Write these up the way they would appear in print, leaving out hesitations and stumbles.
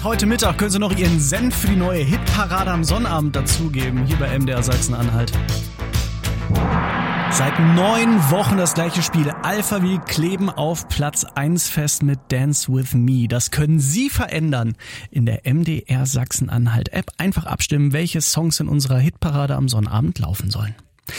Bis heute Mittag können Sie noch Ihren Senf für die neue Hitparade am Sonnabend dazugeben, hier bei MDR Sachsen-Anhalt. Seit 9 Wochen das gleiche Spiel. Alphaville kleben auf Platz 1 fest mit Dance With Me. Das können Sie verändern in der MDR Sachsen-Anhalt-App. Einfach abstimmen, welche Songs in unserer Hitparade am Sonnabend laufen sollen.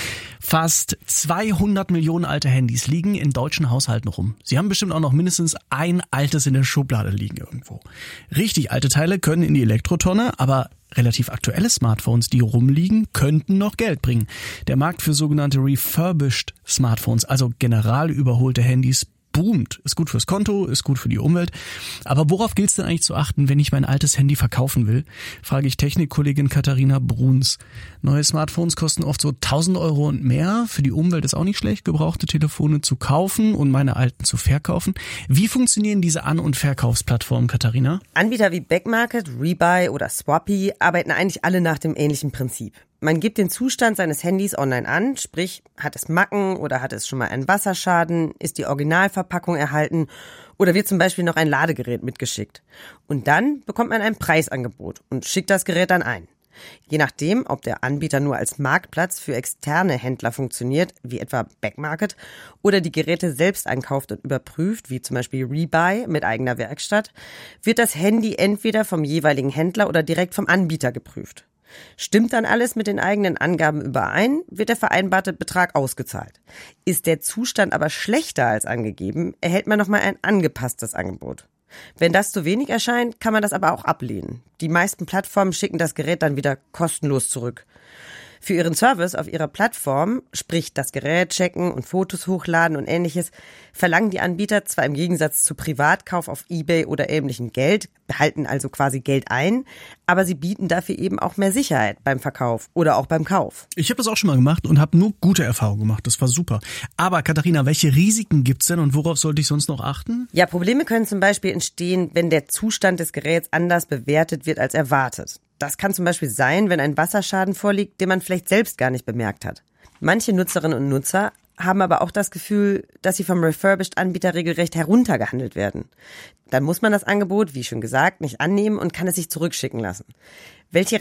Fast 200 Millionen alte Handys liegen in deutschen Haushalten rum. Sie haben bestimmt auch noch mindestens ein altes in der Schublade liegen irgendwo. Richtig alte Teile können in die Elektrotonne, aber relativ aktuelle Smartphones, die rumliegen, könnten noch Geld bringen. Der Markt für sogenannte refurbished Smartphones, also general überholte Handys, boomt. Ist gut fürs Konto, ist gut für die Umwelt. Aber worauf gilt es denn eigentlich zu achten, wenn ich mein altes Handy verkaufen will? Frage ich Technikkollegin Katharina Bruns. Neue Smartphones kosten oft so 1.000 Euro und mehr. Für die Umwelt ist auch nicht schlecht, gebrauchte Telefone zu kaufen und meine alten zu verkaufen. Wie funktionieren diese An- und Verkaufsplattformen, Katharina? Anbieter wie Backmarket, Rebuy oder Swappy arbeiten eigentlich alle nach dem ähnlichen Prinzip. Man gibt den Zustand seines Handys online an, sprich, hat es Macken oder hat es schon mal einen Wasserschaden, ist die Originalverpackung erhalten oder wird zum Beispiel noch ein Ladegerät mitgeschickt. Und dann bekommt man ein Preisangebot und schickt das Gerät dann ein. Je nachdem, ob der Anbieter nur als Marktplatz für externe Händler funktioniert, wie etwa Backmarket, oder die Geräte selbst einkauft und überprüft, wie zum Beispiel Rebuy mit eigener Werkstatt, wird das Handy entweder vom jeweiligen Händler oder direkt vom Anbieter geprüft. Stimmt dann alles mit den eigenen Angaben überein, wird der vereinbarte Betrag ausgezahlt. Ist der Zustand aber schlechter als angegeben, erhält man nochmal ein angepasstes Angebot. Wenn das zu wenig erscheint, kann man das aber auch ablehnen. Die meisten Plattformen schicken das Gerät dann wieder kostenlos zurück. Für ihren Service auf ihrer Plattform, sprich das Gerät checken und Fotos hochladen und ähnliches, verlangen die Anbieter zwar im Gegensatz zu Privatkauf auf eBay oder ähnlichem Geld, behalten also quasi Geld ein, aber sie bieten dafür eben auch mehr Sicherheit beim Verkauf oder auch beim Kauf. Ich habe das auch schon mal gemacht und habe nur gute Erfahrungen gemacht. Das war super. Aber Katharina, welche Risiken gibt's denn und worauf sollte ich sonst noch achten? Ja, Probleme können zum Beispiel entstehen, wenn der Zustand des Geräts anders bewertet wird als erwartet. Das kann zum Beispiel sein, wenn ein Wasserschaden vorliegt, den man vielleicht selbst gar nicht bemerkt hat. Manche Nutzerinnen und Nutzer haben aber auch das Gefühl, dass sie vom Refurbished-Anbieter regelrecht heruntergehandelt werden. Dann muss man das Angebot, wie schon gesagt, nicht annehmen und kann es sich zurückschicken lassen. Welche